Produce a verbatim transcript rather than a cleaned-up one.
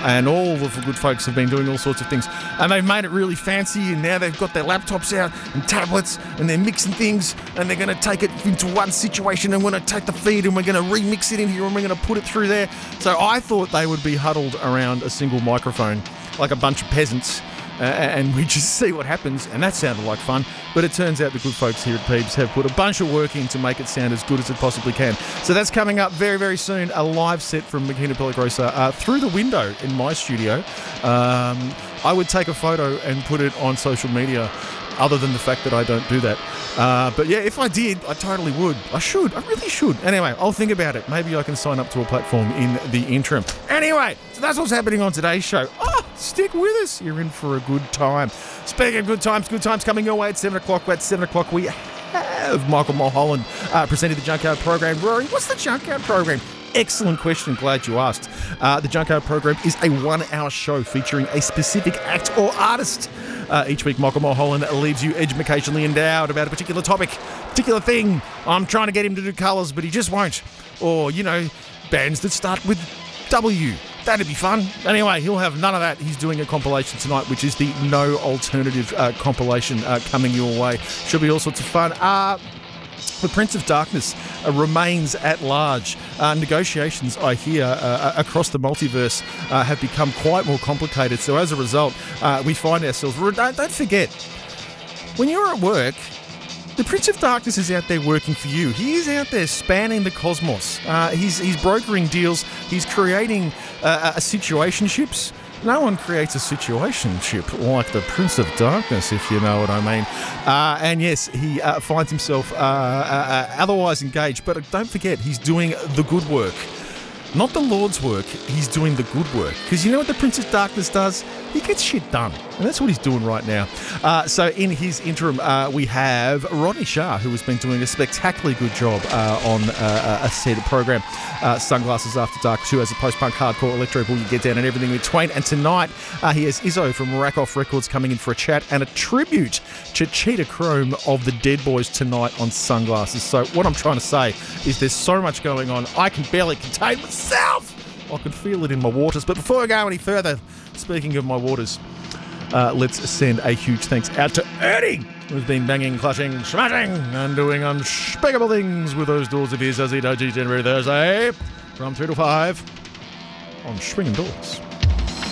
and all of the good folks have been doing all sorts of things. And they've made it really fancy, and now they've got their laptops out and tablets, and they're mixing things, and they're going to take it into one situation, and we're going to take the feed, and we're going to remix it in here, and we're going to put it through there. So I thought they would be huddled around a single microphone like a bunch of peasants, uh, and we just see what happens, and that sounded like fun. But it turns out the good folks here at Peeps have put a bunch of work in to make it sound as good as it possibly can. So that's coming up very, very soon, a live set from Makina Peligrosa uh, through the window in my studio. Um, I would take a photo and put it on social media, other than the fact that I don't do that. Uh, but yeah, if I did, I totally would. I should. I really should. Anyway, I'll think about it. Maybe I can sign up to a platform in the interim. Anyway, so that's what's happening on today's show. Oh, stick with us. You're in for a good time. Speaking of good times, good times coming your way at seven o'clock. At seven o'clock, we have Michael Mulholland uh, presenting the Junkyard program. Rory, what's the Junkyard program? Excellent question. Glad you asked. Uh, the Junkyard program is a one-hour show featuring a specific act or artist. Uh, each week, Michael Mulholland leaves you educationally endowed about a particular topic, particular thing. I'm trying to get him to do colours, but he just won't. Or, you know, bands that start with W. That'd be fun. Anyway, he'll have none of that. He's doing a compilation tonight, which is the No Alternative uh, compilation uh, coming your way. Should be all sorts of fun. Uh... The Prince of Darkness uh, remains at large. Uh, negotiations, I hear, uh, across the multiverse uh, have become quite more complicated. So as a result, uh, we find ourselves... Don't, don't forget, when you're at work, the Prince of Darkness is out there working for you. He is out there spanning the cosmos. Uh, he's, he's brokering deals. He's creating uh, a situationships. No one creates a situationship like the Prince of Darkness, if you know what I mean. Uh, and yes, he uh, finds himself uh, uh, otherwise engaged. But don't forget, he's doing the good work. Not the Lord's work, he's doing the good work. Because you know what the Prince of Darkness does? He gets shit done. And that's what he's doing right now. Uh, so in his interim, uh, we have Rodney Shah, who has been doing a spectacularly good job uh, on uh, a said program, uh, Sunglasses After Dark two, as a post-punk, hardcore, electro boogie, get down and everything in between. And tonight, uh, he has Izzo from Rack Off Records coming in for a chat and a tribute to Cheetah Chrome of the Dead Boys tonight on Sunglasses. So what I'm trying to say is there's so much going on, I can barely contain myself. I can feel it in my waters. But before I go any further, speaking of my waters, uh, let's send a huge thanks out to Ernie, who's been banging, clutching, smashing, and doing unspeakable things with those doors of his as he does each and every Thursday from three to five on Swinging Doors.